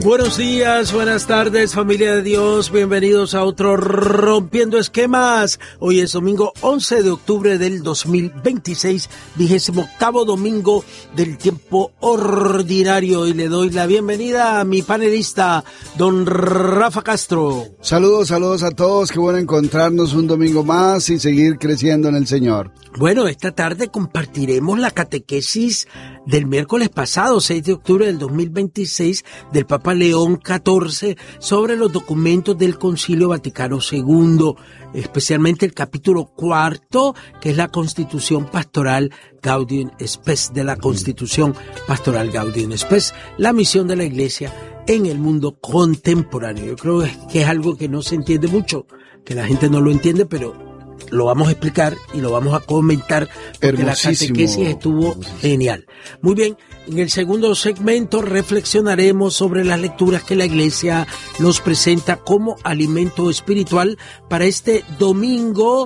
Buenos días, buenas tardes, familia de Dios, bienvenidos a otro Rompiendo Esquemas. Hoy es domingo 11 de octubre del 2026, 28º domingo del tiempo ordinario, y le doy la bienvenida a mi panelista, don Rafa Castro. Saludos a todos, qué bueno encontrarnos un domingo más y seguir creciendo en el Señor. Bueno, esta tarde compartiremos la catequesis del miércoles pasado, 6 de octubre del 2026, del Papa León XIV, sobre los documentos del Concilio Vaticano II, especialmente el capítulo 4, que es la Constitución Pastoral Gaudium Spes, de la Constitución Pastoral Gaudium Spes, la misión de la Iglesia en el mundo contemporáneo. Yo creo que es algo que no se entiende mucho, que la gente no lo entiende, pero lo vamos a explicar y lo vamos a comentar porque la catequesis estuvo genial. Muy bien, en el segundo segmento reflexionaremos sobre las lecturas que la Iglesia nos presenta como alimento espiritual para este domingo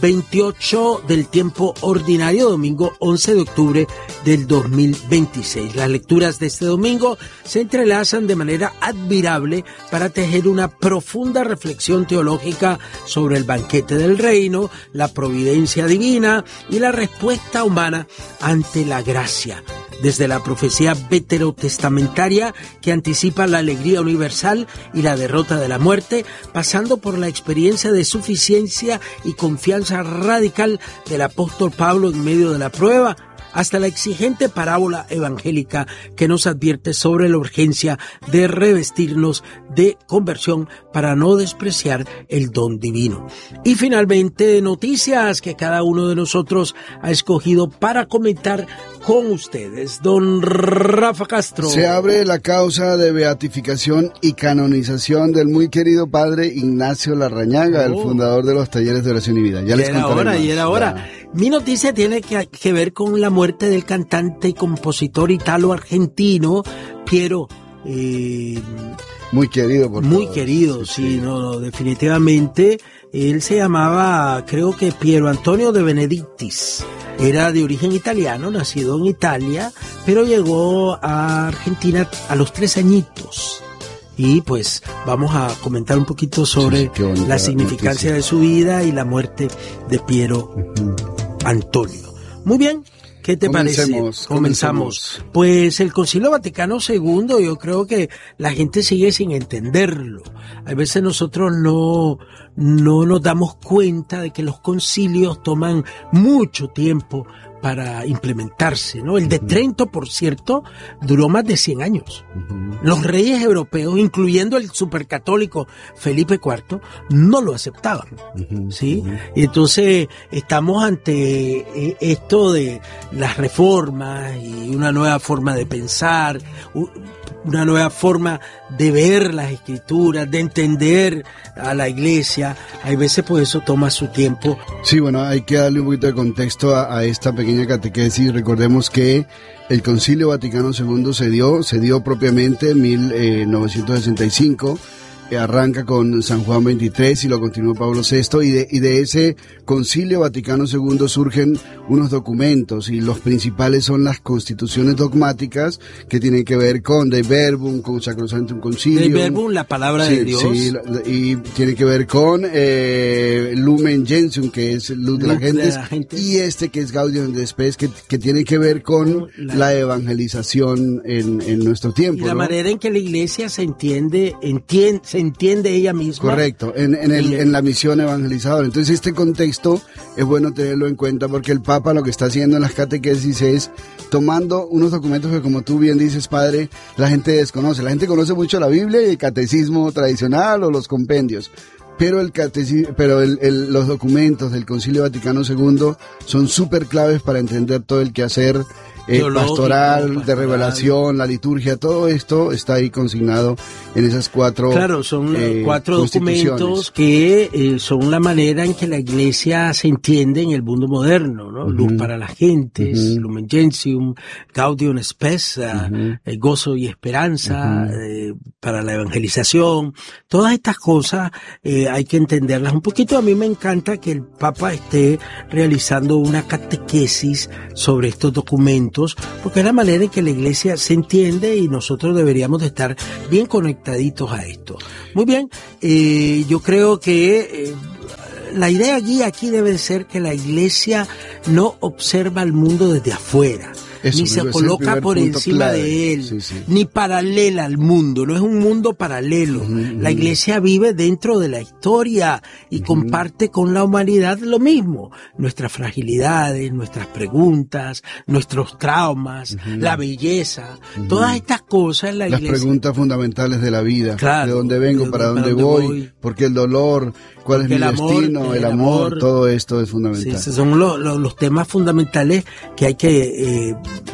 28 del tiempo ordinario, domingo 11 de octubre del 2026. Las lecturas de este domingo se entrelazan de manera admirable para tejer una profunda reflexión teológica sobre el banquete del reino, la providencia divina y la respuesta humana ante la gracia. Desde la profecía veterotestamentaria que anticipa la alegría universal y la derrota de la muerte, pasando por la experiencia de suficiencia y confianza radical del apóstol Pablo en medio de la prueba, hasta la exigente parábola evangélica que nos advierte sobre la urgencia de revestirnos de conversión para no despreciar el don divino. Y finalmente, noticias que cada uno de nosotros ha escogido para comentar con ustedes. Don Rafa Castro. Se abre la causa de beatificación y canonización del muy querido padre Ignacio Larrañaga, el fundador de los Talleres de Oración y Vida. Ya les contaré. Y era hora. Mi noticia tiene que ver con la muerte del cantante y compositor italo-argentino Piero. Muy querido por Muy todos. querido, sí, no, definitivamente. Él se llamaba, creo que Piero Antonio de Benedictis. Era de origen italiano, nacido en Italia, pero llegó a Argentina a los 3 añitos. Y pues vamos a comentar un poquito sobre la significancia de su vida y la muerte de Piero Antonio. Muy bien. ¿Qué te parece? Comenzamos. Pues el Concilio Vaticano II, yo creo que la gente sigue sin entenderlo. A veces nosotros no nos damos cuenta de que los concilios toman mucho tiempo para implementarse, ¿no? El de Trento, por cierto, duró más de 100 años. Los reyes europeos, incluyendo el supercatólico Felipe IV, no lo aceptaban, ¿sí? Y entonces estamos ante esto de las reformas y una nueva forma de pensar, una nueva forma de ver las escrituras, de entender a la iglesia. Hay veces pues eso toma su tiempo. Sí, bueno, hay que darle un poquito de contexto a esta pequeña catequesis. Recordemos que el Concilio Vaticano II se dio propiamente en 1965. Arranca con San Juan XXIII y lo continúa Pablo VI, y de ese Concilio Vaticano II surgen unos documentos, y los principales son las constituciones dogmáticas que tienen que ver con Dei Verbum, con Sacrosanctum Concilium. Dei Verbum, la palabra de Dios. Sí, y tiene que ver con Lumen Gentium, que es luz de la gente, y que es Gaudium Spes, que tiene que ver con la evangelización en nuestro tiempo. Y la manera en que la iglesia se entiende ella misma. Correcto, en la misión evangelizadora. Entonces este contexto es bueno tenerlo en cuenta, porque el Papa lo que está haciendo en las catequesis es tomando unos documentos que, como tú bien dices, padre, la gente desconoce. La gente conoce mucho la Biblia y el catecismo tradicional o los compendios, pero los documentos del Concilio Vaticano II son súper claves para entender todo el quehacer pastoral, de revelación, la liturgia, todo esto está ahí consignado en esas 4. Claro, son 4 documentos que son la manera en que la iglesia se entiende en el mundo moderno, ¿no? Luz para las gentes, Lumen Gentium, Gaudium Spes, gozo y esperanza, para la evangelización. Todas estas cosas hay que entenderlas un poquito. A mí me encanta que el Papa esté realizando una catequesis sobre estos documentos juntos, porque es la manera en que la iglesia se entiende y nosotros deberíamos de estar bien conectaditos a esto. Muy bien, yo creo que la idea guía aquí debe ser que la iglesia no observa al mundo desde afuera. Eso, ni se coloca por encima clave de él, sí, sí. ni paralela al mundo, no es un mundo paralelo. La iglesia vive dentro de la historia y comparte con la humanidad lo mismo, nuestras fragilidades, nuestras preguntas, nuestros traumas, la belleza, todas estas cosas la iglesia. Las preguntas fundamentales de la vida, claro, de dónde vengo, para dónde voy, por qué el dolor, cuál es mi destino, el amor, todo esto es fundamental. Sí, son los temas fundamentales que hay que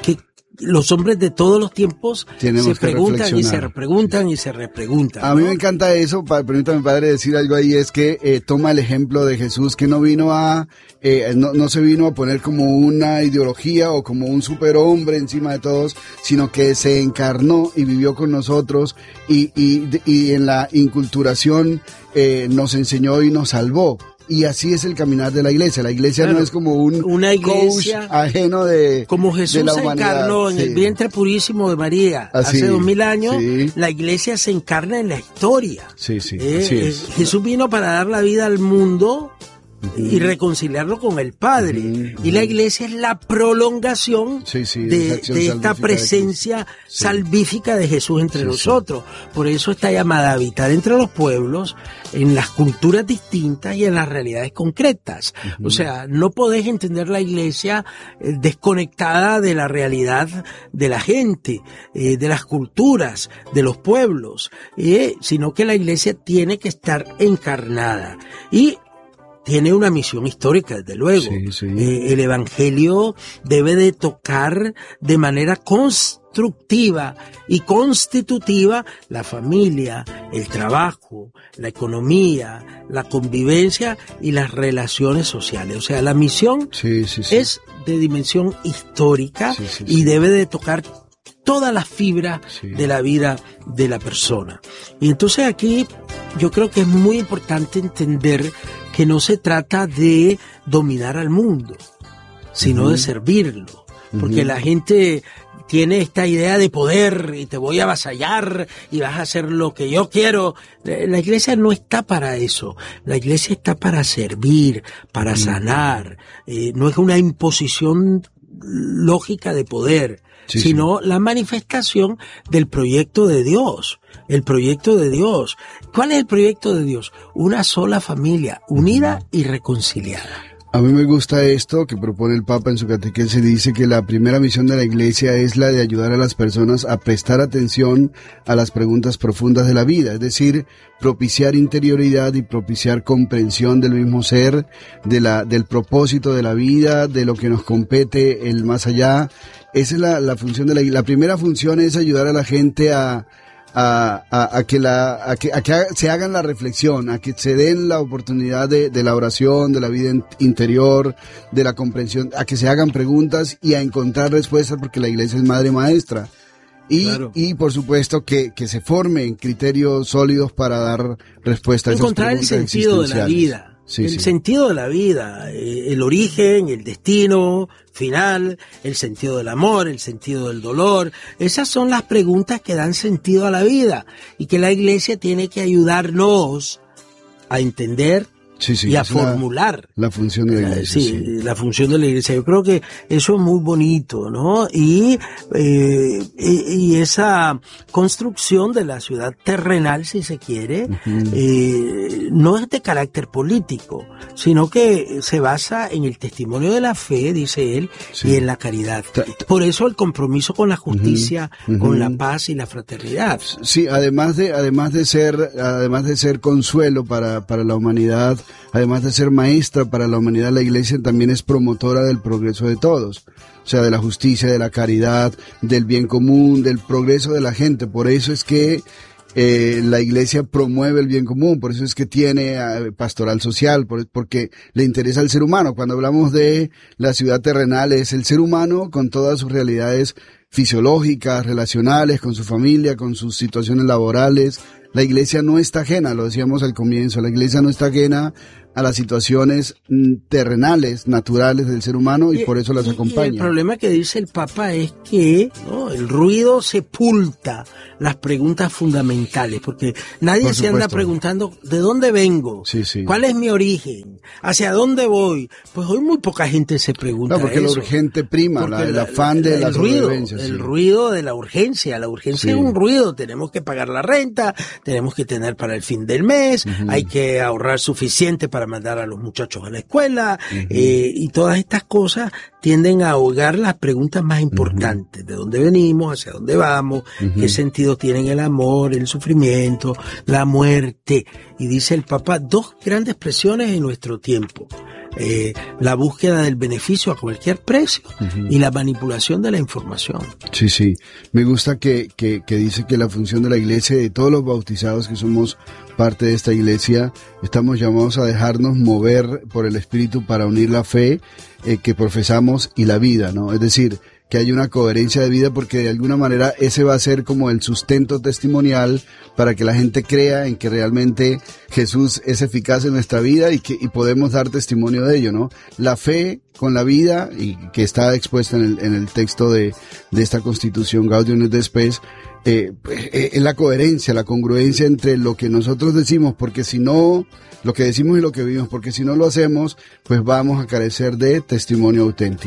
los hombres de todos los tiempos se preguntan y se repreguntan y se repreguntan. A mí me encanta eso, permítame, padre, decir algo ahí, es que toma el ejemplo de Jesús, que no vino no se vino a poner como una ideología o como un superhombre encima de todos, sino que se encarnó y vivió con nosotros y en la inculturación nos enseñó y nos salvó. Y así es el caminar de la iglesia. La iglesia no es como una iglesia coach ajeno como Jesús de la se encarnó en el vientre purísimo de María hace 2000 años. La iglesia se encarna en la historia. Así es. Jesús vino para dar la vida al mundo y reconciliarlo con el Padre. Y la iglesia es la prolongación de esta presencia salvífica de Jesús entre nosotros. Por eso está llamada a habitar entre los pueblos, en las culturas distintas y en las realidades concretas. O sea, no podés entender la iglesia desconectada de la realidad de la gente, de las culturas, de los pueblos, sino que la iglesia tiene que estar encarnada. Y tiene una misión histórica, desde luego. El evangelio debe de tocar de manera constructiva y constitutiva la familia, el trabajo, la economía, la convivencia y las relaciones sociales. O sea, la misión es de dimensión histórica y debe de tocar todas las fibras de la vida de la persona. Y entonces aquí yo creo que es muy importante entender que no se trata de dominar al mundo, sino de servirlo. Porque la gente tiene esta idea de poder y te voy a avasallar y vas a hacer lo que yo quiero. La iglesia no está para eso. La iglesia está para servir, para sanar. No es una imposición lógica de poder, sino la manifestación del proyecto de Dios. El proyecto de Dios. ¿Cuál es el proyecto de Dios? Una sola familia, unida y reconciliada. A mí me gusta esto que propone el Papa en su catequesis. Dice que la primera misión de la Iglesia es la de ayudar a las personas a prestar atención a las preguntas profundas de la vida, es decir, propiciar interioridad y propiciar comprensión del mismo ser, del propósito de la vida, de lo que nos compete, el más allá. Esa es la función de la primera función es ayudar a la gente a que se hagan la reflexión, a que se den la oportunidad de la oración, de la vida interior, de la comprensión, a que se hagan preguntas y a encontrar respuestas, porque la iglesia es madre maestra. Y por supuesto que se formen criterios sólidos para dar respuesta a esas preguntas. Encontrar el sentido de la vida. Sentido de la vida, el origen, el destino final, el sentido del amor, el sentido del dolor. Esas son las preguntas que dan sentido a la vida y que la iglesia tiene que ayudarnos a entender y a formular. La función de la iglesia. La función de la iglesia. Yo creo que eso es muy bonito, ¿no? Y esa construcción de la ciudad terrenal, si se quiere, no es de carácter político, sino que se basa en el testimonio de la fe, dice él, y en la caridad. Por eso el compromiso con la justicia, con la paz y la fraternidad. Sí, además de ser consuelo para la humanidad, además de ser maestra para la humanidad, la iglesia también es promotora del progreso de todos. O sea, de la justicia, de la caridad, del bien común, del progreso de la gente. Por eso es que la iglesia promueve el bien común, por eso es que tiene pastoral social, porque le interesa al ser humano. Cuando hablamos de la ciudad terrenal, es el ser humano con todas sus realidades fisiológicas, relacionales, con su familia, con sus situaciones laborales. La iglesia no está ajena, lo decíamos al comienzo, la iglesia no está ajena a las situaciones terrenales, naturales del ser humano y por eso las acompaña. Y el problema que dice el Papa es que, ¿no?, el ruido sepulta las preguntas fundamentales, porque nadie se anda preguntando ¿de dónde vengo? Sí, sí. ¿Cuál es mi origen? ¿Hacia dónde voy? Pues hoy muy poca gente se pregunta porque eso. lo urgente prima, el afán de la sobrevivencia. El ruido de la urgencia. La urgencia es un ruido. Tenemos que pagar la renta, tenemos que tener para el fin del mes, hay que ahorrar suficiente para mandar a los muchachos a la escuela, y todas estas cosas tienden a ahogar las preguntas más importantes. ¿De dónde venimos? ¿Hacia dónde vamos? ¿Qué sentido tienen el amor, el sufrimiento, la muerte? Y dice el Papa, dos grandes presiones en nuestro tiempo. La búsqueda del beneficio a cualquier precio y la manipulación de la información. Sí, sí. Me gusta que dice que la función de la iglesia, de todos los bautizados que somos parte de esta iglesia, estamos llamados a dejarnos mover por el Espíritu para unir la fe que profesamos y la vida, ¿no? Es decir, que hay una coherencia de vida, porque de alguna manera ese va a ser como el sustento testimonial para que la gente crea en que realmente Jesús es eficaz en nuestra vida y podemos dar testimonio de ello, ¿no? La fe con la vida, y que está expuesta en el texto de esta Constitución Gaudium et Spes, es la coherencia, la congruencia entre lo que nosotros decimos, porque si no, lo que decimos y lo que vivimos, porque si no lo hacemos, pues vamos a carecer de testimonio auténtico.